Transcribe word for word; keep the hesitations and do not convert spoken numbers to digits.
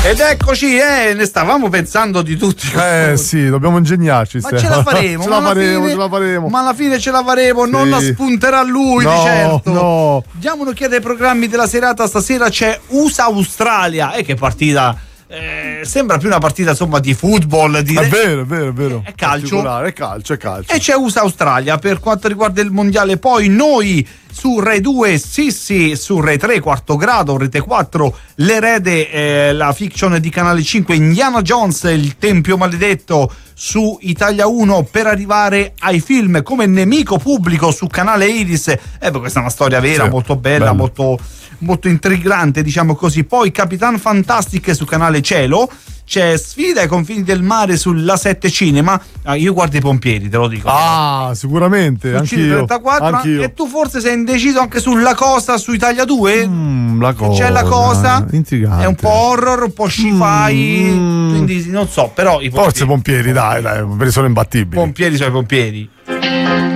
Ed eccoci, eh, ne stavamo pensando di tutti. Eh sì, dobbiamo ingegnarci. Ma ce la faremo, ce ma la alla faremo, fine- ce la faremo. Ma alla fine ce la faremo, Sì. non la spunterà lui, No, di certo. no. Diamo un'occhiata ai programmi della serata. Stasera c'è U S A-Australia. E che partita! Eh, sembra più una partita insomma di football, di È vero, è vero, è vero. È calcio. Particolare, È calcio, è calcio. E c'è U S A-Australia per quanto riguarda il mondiale. Poi noi su Rai due, Sissi, su Rai tre, Quarto Grado, Rete quattro, L'Erede, eh, la fiction di Canale cinque, Indiana Jones, il Tempio Maledetto su Italia uno, per arrivare ai film come Nemico Pubblico su Canale Iris. Eh, beh, questa è una storia vera, Sì, molto bella, bello. molto, molto intrigante, diciamo così. Poi Capitan Fantastic su Canale Cielo. C'è Sfida ai confini del mare sulla sette Cinema. Ah, io guardo i pompieri, te lo dico. Ah, sicuramente, Su Cine anch'io. trentaquattro, anch'io. e tu forse sei indeciso anche sulla cosa su Italia due? Mm, la Che cosa. c'è la cosa, Intrigante. è un po' horror, un po' sci-fi, Mm. quindi non so, però i pompieri, Forse pompieri, dai, dai, i pompieri sono imbattibili. pompieri sono i pompieri.